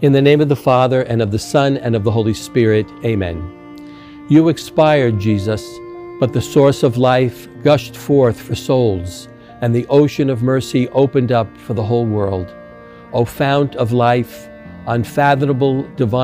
In the name of the Father, and of the Son, and of the Holy Spirit. Amen. You expired, Jesus, but the source of life gushed forth for souls, and the ocean of mercy opened up for the whole world. O fount of life, unfathomable divine